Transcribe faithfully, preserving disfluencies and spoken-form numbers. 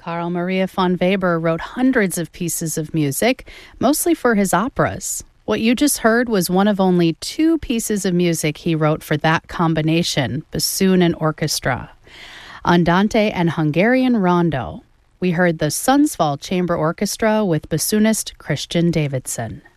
Carl Maria von Weber wrote hundreds of pieces of music, mostly for his operas. What you just heard was one of only two pieces of music he wrote for that combination, bassoon and orchestra. Andante and Hungarian Rondo. We heard the Sundsvall Chamber Orchestra with bassoonist Christian Davidson.